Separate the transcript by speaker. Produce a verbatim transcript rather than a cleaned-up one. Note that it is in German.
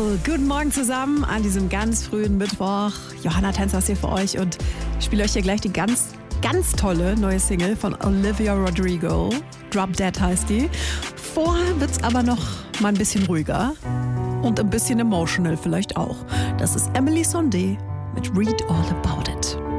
Speaker 1: Girl. Guten Morgen zusammen an diesem ganz frühen Mittwoch. Johanna Tänzer ist hier für euch und ich spiele euch hier gleich die ganz, ganz tolle neue Single von Olivia Rodrigo. Drop Dead heißt die. Vorher wird's aber noch mal ein bisschen ruhiger und ein bisschen emotional vielleicht auch. Das ist Emily Sondé mit Read All About It.